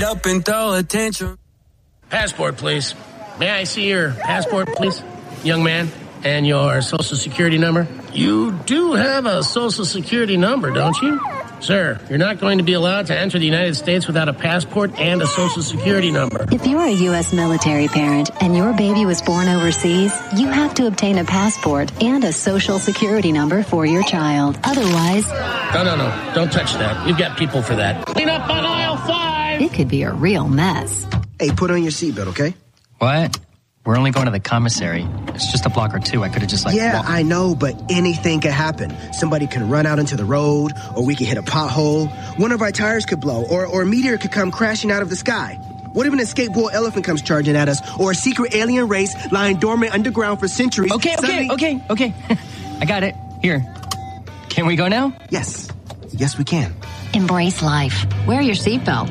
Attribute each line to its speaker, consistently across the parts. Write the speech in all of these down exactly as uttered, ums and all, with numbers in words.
Speaker 1: up and throw attention.
Speaker 2: Passport, please. May I see your passport, please? Young man, and your social security number? You do have a social security number, don't you? Sir, you're not going to be allowed to enter the United States without a passport and a social security number.
Speaker 3: If you're a U S military parent and your baby was born overseas, you have to obtain a passport and a social security number for your child. Otherwise...
Speaker 2: No, no, no. Don't touch that. We've got people for that. Clean up on aisle five!
Speaker 3: It could be a real mess.
Speaker 4: Hey, put on your seatbelt, okay?
Speaker 5: What? We're only going to the commissary. It's just a block or two. I could have just like...
Speaker 4: Yeah,
Speaker 5: walked.
Speaker 4: I know, but anything could happen. Somebody can run out into the road, or we could hit a pothole. One of our tires could blow, or, or a meteor could come crashing out of the sky. What if an escaped bull elephant comes charging at us, or a secret alien race lying dormant underground for centuries?
Speaker 5: Okay, okay,
Speaker 4: Suddenly...
Speaker 5: okay, okay. I got it. Here. Can we go now?
Speaker 4: Yes. Yes, we can.
Speaker 3: Embrace life. Wear your seatbelt.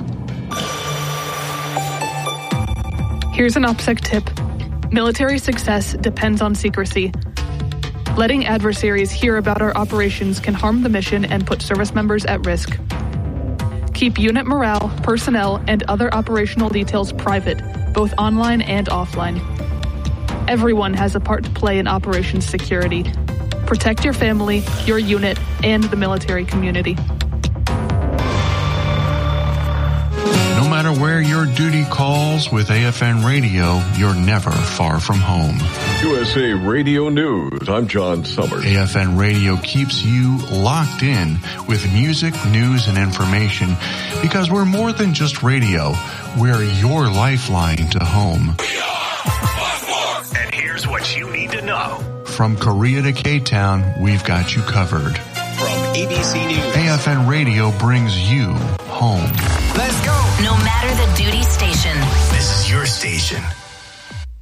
Speaker 6: Here's an OPSEC tip. Military success depends on secrecy. Letting adversaries hear about our operations can harm the mission and put service members at risk. Keep unit morale, personnel, and other operational details private, both online and offline. Everyone has a part to play in operations security. Protect your family, your unit, and the military community.
Speaker 7: No matter where your duty calls, with A F N Radio, you're never far from home.
Speaker 8: U S A Radio News, I'm John Summers.
Speaker 7: A F N Radio keeps you locked in with music, news, and information because we're more than just radio. We're your lifeline to home.
Speaker 9: We are Blackmore. And here's what you need to know.
Speaker 7: From Korea to K-Town, we've got you covered.
Speaker 9: From A B C News,
Speaker 7: A F N Radio brings you home.
Speaker 9: Let's go.
Speaker 10: No matter the duty station,
Speaker 9: this is your station.